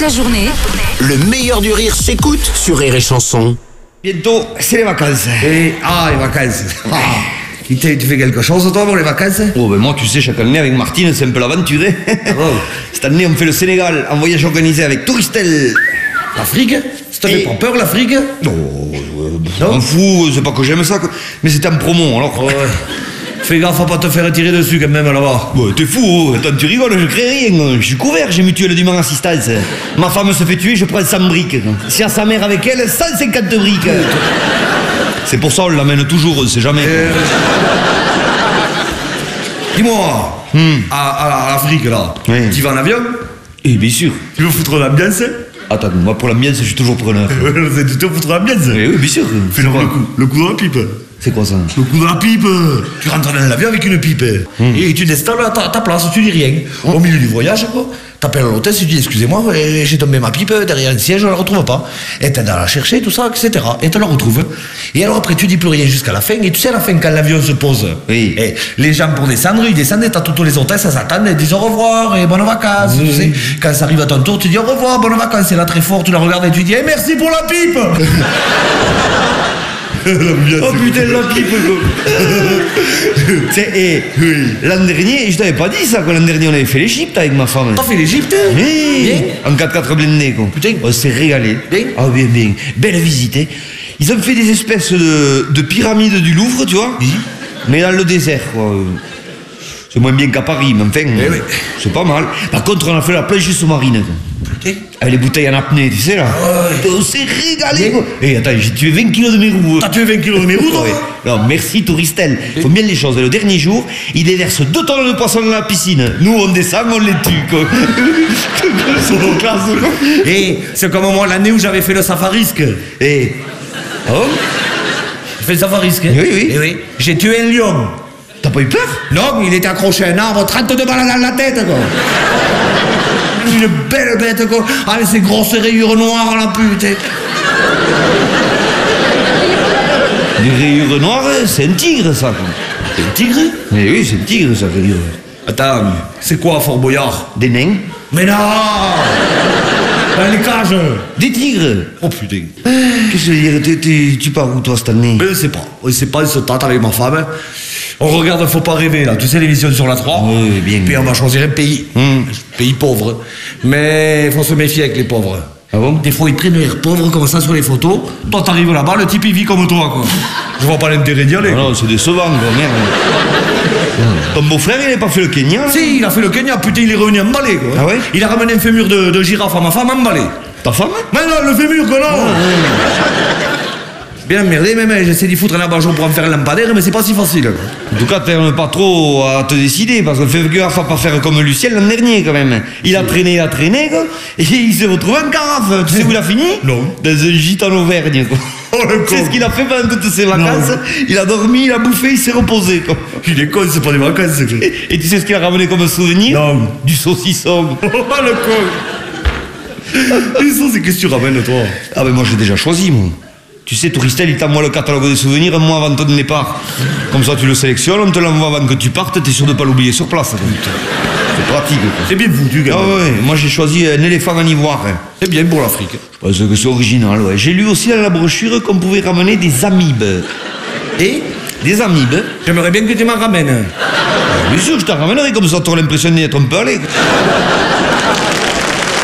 la journée, Le meilleur du rire s'écoute sur Rire et Chanson. Bientôt, c'est les vacances. Les vacances. Tu fais quelque chose, toi, pour les vacances? Oh, ben moi, tu sais, chaque année avec Martine, c'est un peu l'aventure. Cette année, on fait le Sénégal en voyage organisé avec Touristel. L'Afrique? Ça te fait pas peur, l'Afrique? Non, je m'en fous, c'est pas que j'aime ça, mais c'était en promo, alors. Ouais. Fais gaffe à pas te faire tirer dessus, quand même, là-bas. Ouais, t'es fou, attends, tu rigoles, je crée rien. Je suis couvert, j'ai mutuelle d'humain assistance. Ma femme se fait tuer, je prends 100 briques. Si à sa mère avec elle, 150 briques. C'est pour ça, on l'amène toujours, on sait jamais. Dis-moi, à l'Afrique, là, Oui. tu vas en avion? Et bien sûr. Tu veux foutre l'ambiance? Attends, moi pour l'ambiance, je suis toujours preneur. Tu te foutre l'ambiance? Oui, bien sûr. Fais le coup de la pipe. C'est quoi ça? Le coup de la pipe. Tu rentres dans l'avion avec une pipe. Et tu t'installes à ta place, tu dis rien. Au milieu du voyage, quoi. T'appelles à l'hôtesse, tu dis excusez-moi, j'ai tombé ma pipe derrière un siège, je la retrouve pas. Et t'aides à la chercher, tout ça, etc. Et tu la retrouves. Et alors après, tu dis plus rien jusqu'à la fin. Et tu sais, à la fin, quand l'avion se pose, Oui. et les gens pour descendre, ils descendent et t'as toutes les hôtesses, elles s'attendent, elles disent au revoir et bonnes vacances. Tu sais. Quand ça arrive à ton tour, tu dis au revoir, bonnes vacances. Et là, très fort, tu la regardes et tu dis merci pour la pipe. Oh putain, la pipe, quoi. Tu sais, l'an dernier, je t'avais pas dit ça, que l'an dernier on avait fait l'Égypte avec ma femme. T'as fait l'Égypte? Oui, en 4x4 blindé, quoi. Putain. On s'est régalé. Bien. Ah, bien, bien. Belle visite, hein. Ils ont fait des espèces de pyramides du Louvre, tu vois. Oui. Mais dans le désert, quoi. C'est moins bien qu'à Paris, mais enfin, oui. c'est pas mal. Par contre, on a fait la plage sous-marine, quoi. Putain. Avec les bouteilles en apnée, tu sais là. On s'est régalé, quoi. Et attends, j'ai tué 20 kilos de mes roues. T'as tué 20 kilos de mes roues, toi? Ouais. Non, merci Touristel. Faut bien les choses. Le dernier jour, ils déversent 2 tonnes de poissons dans la piscine. Nous, on descend, on les tue, quoi. C'est trop classe, quoi. Et c'est comme moi l'année où j'avais fait le safarisque. Et. Ah bon? J'ai fait le safarisque. Oui, oui. Et oui. J'ai tué un lion. T'as pas eu peur? Non, il était accroché à un arbre, 32 balles dans la tête, quoi. Une belle bête, quoi. Avec ses grosses rayures noires, la pute. Les rayures noires, c'est un tigre, ça, quoi. C'est un tigre? Mais oui, c'est un tigre, ça veut dire. Attends, c'est quoi, Fort Boyard? Des nains? Mais non! Dans les cages. Des tigres? Oh putain. Qu'est-ce que je veux dire? Tu pars où, toi, cette année? Mais on sait pas, on se tâte avec ma femme. On regarde Faut pas rêver, là. Tu sais, l'émission sur la 3. Oui, bien. Puis on va choisir un pays. Pays pauvre. Mais il faut se méfier avec les pauvres. Ah bon? Des fois, ils prennent l'air pauvres comme ça sur les photos. Toi, t'arrives là-bas, le type, il vit comme toi, quoi. Je vois pas l'intérêt d'y aller. Ah non, c'est décevant, quoi, merde. Ton beau-frère, il avait pas fait le Kenya? Si, il a fait le Kenya, putain, il est revenu emballé, quoi. Ah ouais? Il a ramené un fémur de girafe à ma femme emballé. Ta femme? Mais non, le fémur, quoi, non. Bien merdé, même, j'essaie d'y foutre un abat-jour pour en faire un lampadaire, mais c'est pas si facile, quoi. En tout cas, t'aimes pas trop à te décider, parce que fais gaffe à pas faire comme Lucien l'an dernier, quand même. Il a traîné, quoi, et il s'est retrouvé en carafe. Tu sais où il a fini? Non. Dans un gîte en Auvergne, quoi. Oh, le Tu sais con. ce qu'il a fait pendant toutes ses vacances? Non. Il a dormi, il a bouffé, il s'est reposé, quoi. Il est con, c'est pas des vacances, c'est que... Et tu sais ce qu'il a ramené comme souvenir? Non. Du saucisson. Oh, le con. Et ça, c'est qu'est-ce que tu ramènes, toi? Ah ben moi, j'ai déjà choisi, moi. Tu sais, Touristel, il t'envoie le catalogue des souvenirs un mois avant ton départ. Comme ça, tu le sélectionnes, on te l'envoie avant que tu partes, t'es sûr de pas l'oublier sur place. C'est pratique, quoi. C'est bien foutu, quand Ah même. ouais, moi j'ai choisi un éléphant en ivoire. C'est bien pour l'Afrique. Parce que c'est original, ouais. J'ai lu aussi dans la brochure qu'on pouvait ramener des amibes. Et Des amibes? j'aimerais bien que tu m'en ramènes. Bien sûr, je t'en ramènerai, comme ça t'auras l'impression d'y être un peu allé.